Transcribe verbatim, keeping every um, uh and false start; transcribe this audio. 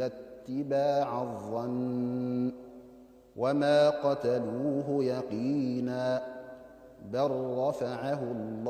إلا اتباع الظن وما قتلوه يقينا بل رفعه الله